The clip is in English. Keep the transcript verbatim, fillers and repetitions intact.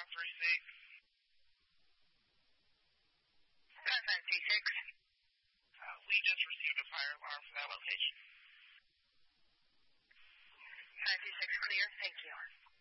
five three six. five five three six. Uh, we just received a fire alarm for that location. five two six clear, thank you.